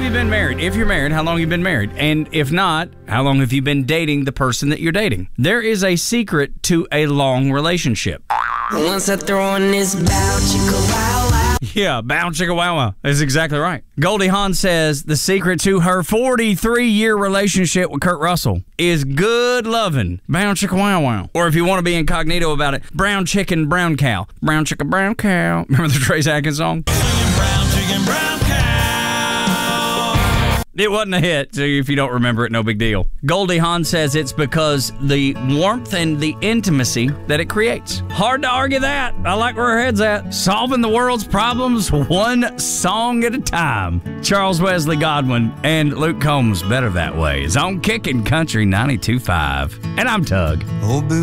have you been married? If you're married, how long have you been married? And if not, how long have you been dating the person that you're dating? There is a secret to a long relationship. Once I throw on this bow, chicka wow wow. Yeah, bow chicka wow wow. That's exactly right. Goldie Hawn says the secret to her 43-year relationship with Kurt Russell is good loving. Bow chicka wow wow. Or if you want to be incognito about it, brown chicken, brown cow. Brown chicka, brown cow. Remember the Trace Atkins song? Brown chicken, brown cow. It wasn't a hit, so if you don't remember it, no big deal. Goldie Hawn says it's because the warmth and the intimacy that it creates. Hard to argue that. I like where her head's at. Solving the world's problems one song at a time. Charles Wesley Godwin and Luke Combs, Better That Way, is on Kickin' Country 92.5. And I'm Tug. Oh, boo.